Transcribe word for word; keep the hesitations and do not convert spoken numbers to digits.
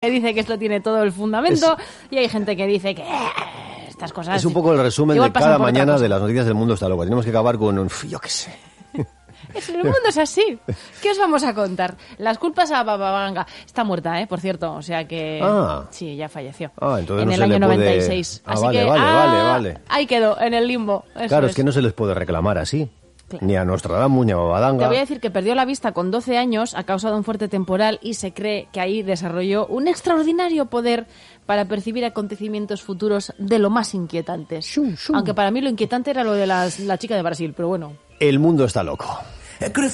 que dice que esto tiene todo el fundamento es... y hay gente que dice que estas cosas... Es un poco el resumen de cada mañana de las noticias del mundo está loco. Tenemos que acabar con un... yo qué sé... El mundo es así. ¿Qué os vamos a contar? Las culpas a Baba Vanga. Está muerta, ¿eh? Por cierto. O sea que... Ah. Sí, ya falleció. Ah, entonces en no el se año le noventa y puede... seis. Ah, Así vale, que, vale, ah, vale, vale. Ahí quedó, en el limbo. Eso claro, es. es que no se les puede reclamar así. Claro. Ni a Nostradamus, ni a Babadanga. Te voy a decir que perdió la vista con doce años a causa de un fuerte temporal y se cree que ahí desarrolló un extraordinario poder para percibir acontecimientos futuros de lo más inquietantes. Shum, shum. Aunque para mí lo inquietante era lo de las, la chica de Brasil, pero bueno. El mundo está loco.